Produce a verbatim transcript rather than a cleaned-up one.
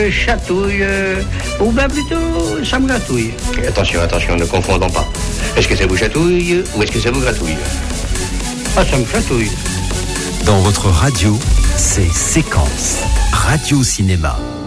Chatouille, euh, ou bien plutôt, ça me gratouille. Attention, attention, ne confondons pas. Est-ce que ça vous chatouille ou est-ce que ça vous gratouille? Ah, ça me chatouille. Dans votre radio, c'est Séquence, Radio Cinéma.